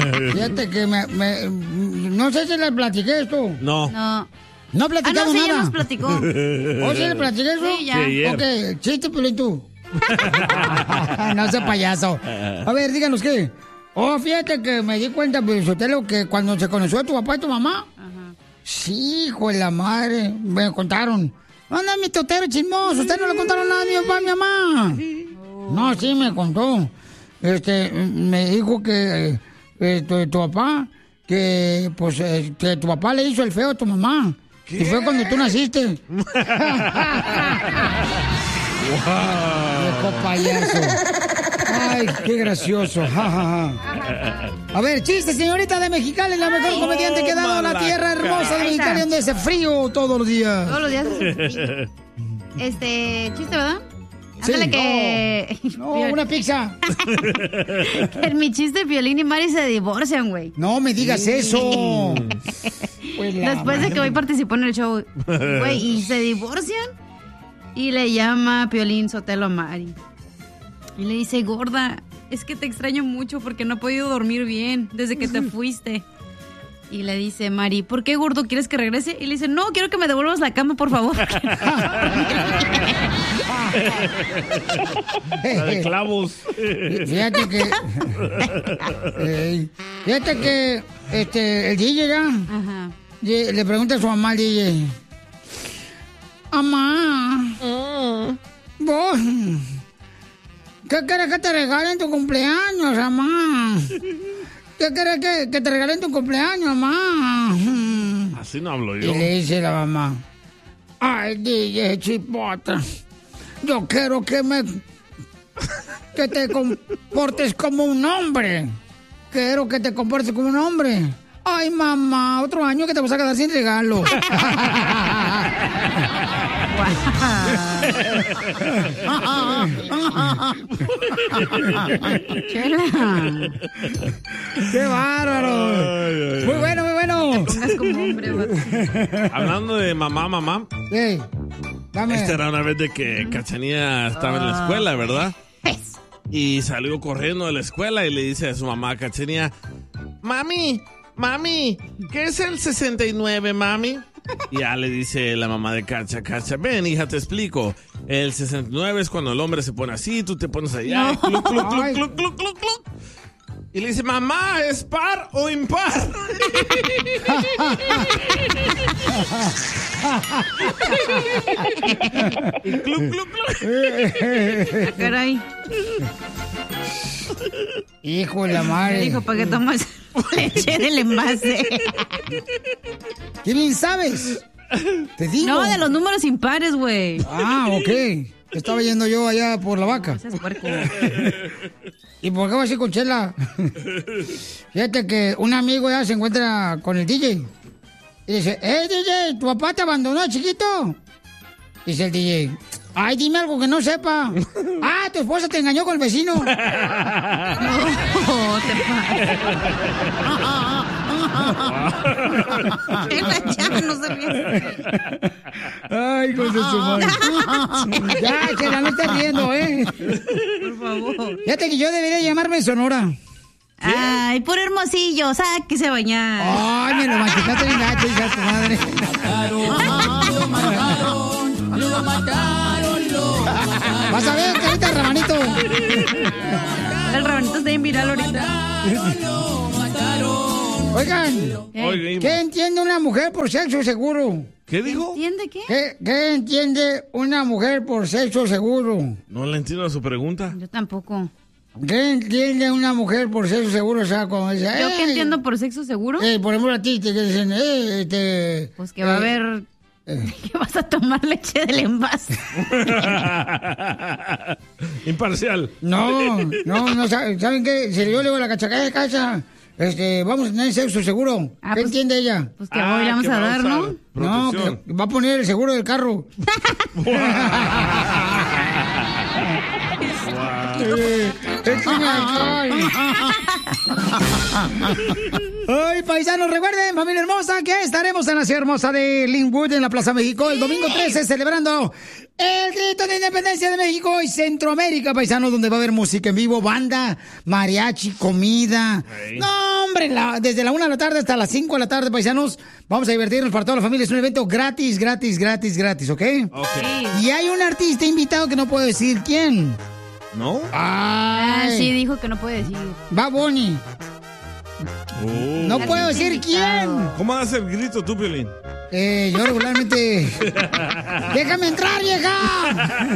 Fíjate que no sé si le platiqué esto. No. No ha platicado nada. Sí, ya nos platicó. ¿O sí le platiqué eso? Sí, ya. Sí, Ok, chiste, Piolín, tú. No sé, payaso. A ver, díganos qué. Oh, fíjate que me di cuenta, Piolín, que cuando se conoció a tu papá y tu mamá. Ajá. Sí, hijo de la madre. Me contaron. Anda, mi totero chismoso. Ustedes no le contaron nada a mi papá, a mi mamá. No, sí, me contó. Me dijo que tu papá, que pues que tu papá le hizo el feo a tu mamá. ¿Qué? Y fue cuando tú naciste. ¡Viejo payaso! ¡Ay, qué gracioso! Ja, ja, ja. A ver, chiste, señorita de Mexicali, la mejor comediante que ha dado la tierra hermosa de Mexicali, donde hace frío todos los días. Todos los días. Chiste, ¿verdad? Sí. Ándale que... No, una pizza. Que en mi chiste, Piolín y Mari se divorcian, güey. No me digas eso. Pues Después de que hoy participó en el show, güey, y se divorcian. Y le llama Piolín Sotelo a Mari. Y le dice, gorda, es que te extraño mucho porque no he podido dormir bien desde que te fuiste. Y le dice Mari, ¿por qué, gordo, quieres que regrese? Y le dice, no, quiero que me devuelvas la cama, por favor. La de clavos. Fíjate que el DJ ya. Ajá. Le pregunta a su mamá al DJ. Mamá, vos, ¿qué quieres que te regalen en tu cumpleaños, mamá? ¿Qué quieres que te regalen en tu cumpleaños, mamá? Así no hablo yo. Y le dice la mamá, ay, DJ Chipota, yo quiero que te comportes como un hombre. Quiero que te comportes como un hombre. Ay, mamá, otro año que te vas a quedar sin regalo. Chela. ¡Qué bárbaro! Ay. Muy bueno, muy bueno. Pongas como hombre, vato. Hablando de mamá. Hey, dame. Esta era una vez de que Cachanía estaba en la escuela, ¿verdad? Y salió corriendo de la escuela y le dice a su mamá, Cachanía, Mami, ¿qué es el 69, mami? Y ya le dice la mamá de Cacha, ven, hija, te explico. El 69 es cuando el hombre se pone así, tú te pones allá, No. cluc, cluc, cluc, cluc, cluc, cluc, cluc. Y le dice, mamá, ¿es par o impar? Y cluc, cluc, cluc. Caray. Hijo de la madre. Le dijo, ¿para qué tomas leche del envase? ¿Qué bien sabes? Te digo. No, de los números impares, güey. Ah, ok. Estaba yendo yo allá por la vaca. No seas puerco. ¿Y por qué vas así con Chela? Fíjate que un amigo ya se encuentra con el DJ. Y dice, DJ, ¿tu papá te abandonó, chiquito? Dice el DJ, ay, dime algo que no sepa. Ah, tu esposa te engañó con el vecino. No, te pasa. Ya, no se ríe. Ay, con su madre. Ya, Chela, no estás riendo, Por favor. Fíjate que yo debería llamarme Sonora. ¿Qué? Ay, por Hermosillo, sáquese a bañar. Ay, me lo machucaste bien gacho, hija de tu madre. Lo mataron. Vas a ver, carita, Rabanito. El Rabanito está bien viral ahorita. Oigan, ¿qué entiende una mujer por sexo seguro? ¿Qué dijo? ¿Entiende qué? ¿Qué entiende una mujer por sexo seguro? No le entiendo su pregunta. Yo tampoco. ¿Qué entiende una mujer por sexo seguro? O sea, como dice, ¿Yo qué entiendo por sexo seguro? Por ejemplo, a ti te dicen, pues que va a haber... que vas a tomar leche del envase. Imparcial. No, ¿saben qué? Si yo le digo a la cachaca de casa, vamos a tener sexo seguro. ¿Qué entiende ella? Pues que hoy le vamos a dar, ¿no? No, que va a poner el seguro del carro. Ay, paisanos, recuerden, familia hermosa, que estaremos en la ciudad hermosa de Linwood, en la Plaza México, el domingo 13, celebrando el grito de independencia de México y Centroamérica, paisanos, donde va a haber música en vivo, banda, mariachi, comida. Hey. No, hombre, desde la 1 de la tarde hasta las 5 de la tarde, paisanos, vamos a divertirnos para toda la familia. Es un evento gratis, ¿ok? Ok. Y hay un artista invitado que no puedo decir quién. ¿No? Sí, dijo que no puede decir. Va Bonnie. No puedo decir quién. ¿Cómo das el grito tú, Piolín? Yo regularmente... ¡Déjame entrar, vieja!